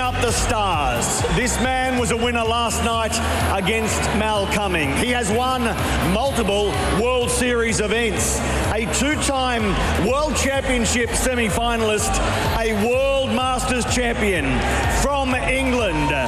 up the stars. This man was a winner last night against Mal Cumming. He has won multiple World Series events, a two-time World Championship semi-finalist, a World Masters champion from England.